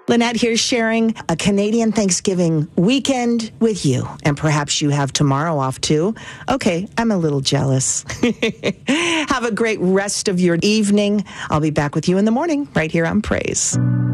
Lynette here sharing a Canadian Thanksgiving weekend with you. And perhaps you have tomorrow off too. Okay, I'm a little jealous. Have a great rest of your evening. I'll be back with you in the morning right here on Praise.